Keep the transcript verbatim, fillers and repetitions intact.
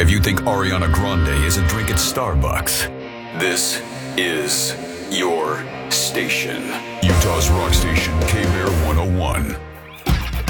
If you think Ariana Grande is a drink at Starbucks, this is your station. Utah's rock station, K-Bear one oh one.